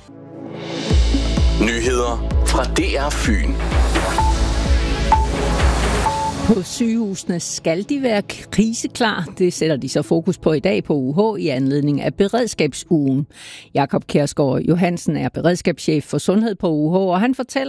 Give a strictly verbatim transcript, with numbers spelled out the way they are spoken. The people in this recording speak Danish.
Nyheder fra D R Fyn. På sygehusene skal de være kriseklar. Det sætter de så fokus på i dag på U H i anledning af beredskabsugen. Jakob Kjærsgaard Johansen er beredskabschef for sundhed på U H, og han fortæller